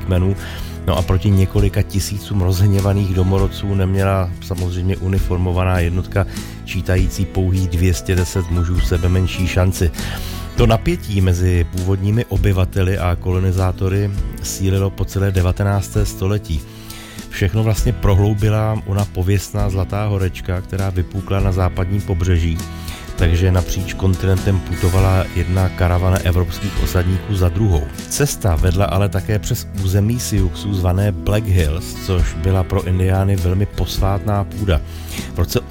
kmenů. No a proti několika tisícům rozhněvaných domorodců neměla samozřejmě uniformovaná jednotka čítající pouhých 210 mužů sebemenší šanci. To napětí mezi původními obyvateli a kolonizátory sílilo po celé 19. století. Všechno vlastně prohloubila ona pověstná Zlatá horečka, která vypukla na západním pobřeží, takže napříč kontinentem putovala jedna karavana evropských osadníků za druhou. Cesta vedla ale také přes území Siouxů zvané Black Hills, což byla pro indiány velmi posvátná půda. V roce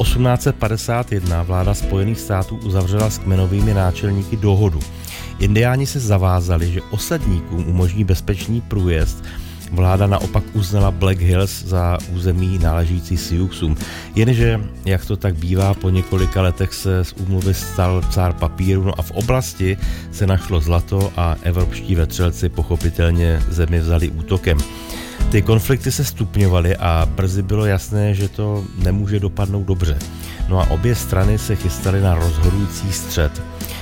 1851 vláda Spojených států uzavřela s kmenovými náčelníky dohodu. Indiáni se zavázali, že osadníkům umožní bezpečný průjezd. Vláda naopak uznala Black Hills za území náležící Siouxům. Jenže, jak to tak bývá, po několika letech se z úmluvy stal cár papíru, no a v oblasti se našlo zlato a evropští vetřelci pochopitelně zemi vzali útokem. Ty konflikty se stupňovaly a brzy bylo jasné, že to nemůže dopadnout dobře. No a obě strany se chystaly na rozhodující střet.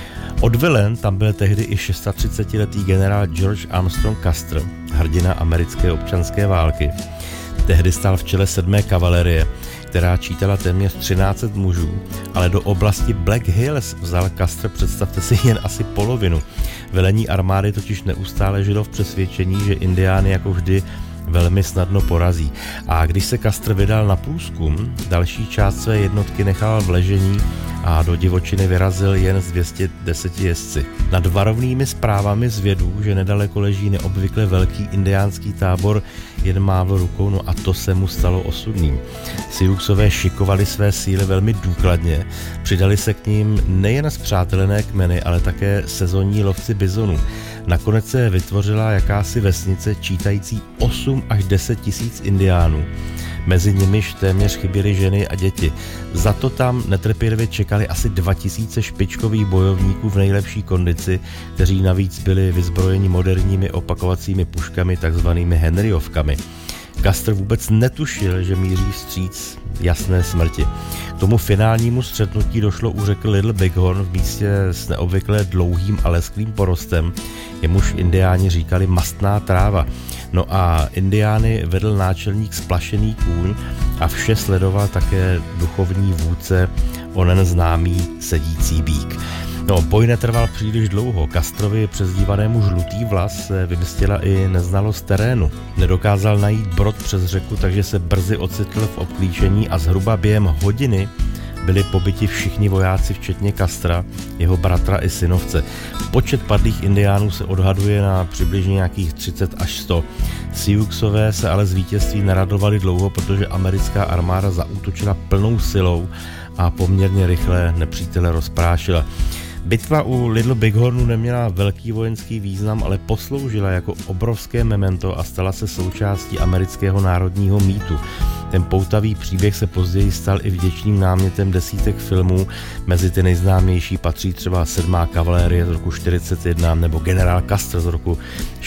Odvelen tam byl tehdy i 36letý generál George Armstrong Custer, hrdina americké občanské války. Tehdy stál v čele 7. kavalerie, která čítala téměř 1300 mužů, ale do oblasti Black Hills vzal Custer, představte si, jen asi polovinu. Velení armády totiž neustále žilo v přesvědčení, že indiány jako vždy velmi snadno porazí. A když se Custer vydal na průzkum, další část své jednotky nechal v ležení a do divočiny vyrazil jen s 210 jezdci. Nad varovnými zprávami z vědů, že nedaleko leží neobvykle velký indiánský tábor, jen mávl rukou, no a to se mu stalo osudným. Siouxové šikovali své síly velmi důkladně, přidali se k ním nejen spřátelené kmeny, ale také sezónní lovci bizonů. Nakonec se vytvořila jakási vesnice čítající 8 až 10 tisíc indiánů. Mezi nimiž téměř chyběly ženy a děti. Za to tam netrpělivě čekali asi 2000 špičkových bojovníků v nejlepší kondici, kteří navíc byli vyzbrojeni moderními opakovacími puškami, takzvanými Henryovkami. Custer vůbec netušil, že míří vstříc jasné smrti. K tomu finálnímu střetnutí došlo u řeky Little Bighorn v místě s neobvykle dlouhým a lesklým porostem, jemuž indiáni říkali mastná tráva. No a indiány vedl náčelník Splašený kůň a vše sledoval také duchovní vůdce, onen známý Sedící býk. No, boj netrval příliš dlouho. Custerovi přezdívanému Žlutý vlas se vymstila i neznalost terénu. Nedokázal najít brod přes řeku, takže se brzy ocitl v obklíčení a zhruba během hodiny byli pobiti všichni vojáci, včetně Custera, jeho bratra i synovce. Počet padlých indiánů se odhaduje na přibližně nějakých 30 až 100. Siouxové se ale z vítězství neradovali dlouho, protože americká armáda zaútočila plnou silou a poměrně rychle nepřítele rozprášila. Bitva u Little Bighornu neměla velký vojenský význam, ale posloužila jako obrovské memento a stala se součástí amerického národního mýtu. Ten poutavý příběh se později stal i vděčným námětem desítek filmů. Mezi ty nejznámější patří třeba 7. kavalérie z roku 41 nebo Generál Custer z roku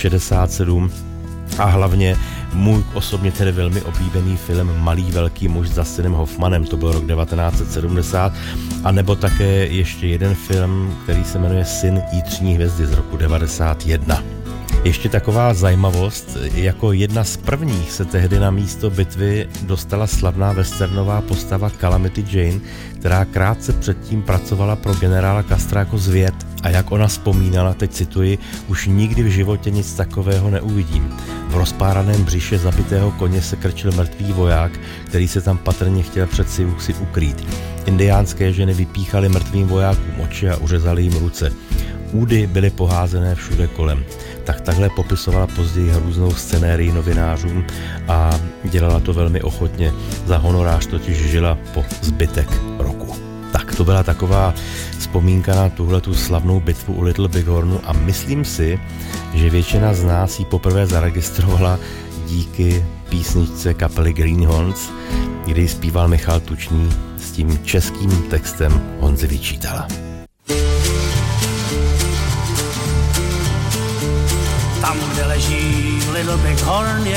67. A hlavně můj osobně tedy velmi oblíbený film Malý velký muž s Dustinem Hoffmanem, to byl rok 1970, a nebo také ještě jeden film, který se jmenuje Syn Jitřní hvězdy z roku 91. Ještě taková zajímavost, jako jedna z prvních se tehdy na místo bitvy dostala slavná westernová postava Calamity Jane, která krátce předtím pracovala pro generála Custera jako zvěd. A jak ona vzpomínala, teď cituji, už nikdy v životě nic takového neuvidím. V rozpáraném břiše zabitého koně se krčil mrtvý voják, který se tam patrně chtěl před Siouxy ukrýt. Indiánské ženy vypíchaly mrtvým vojákům oči a uřezaly jim ruce. Údy byly poházené všude kolem. Tak takhle popisovala později hrůznou scenérii novinářům a dělala to velmi ochotně. Za honorář totiž žila po zbytek roku. Tak to byla taková vzpomínka na tuhletu slavnou bitvu u Little Bighornu a myslím si, že většina z nás ji poprvé zaregistrovala díky písničce kapely Greenhorns, kdy zpíval Michal Tučný s tím českým textem Honzy Vyčítala. Tam, kde leží Little Bighorn, je